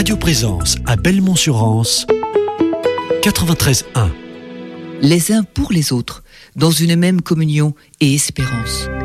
Radio Présence à Belmont-sur-Anse, 93.1. Les uns pour les autres, dans une même communion et espérance.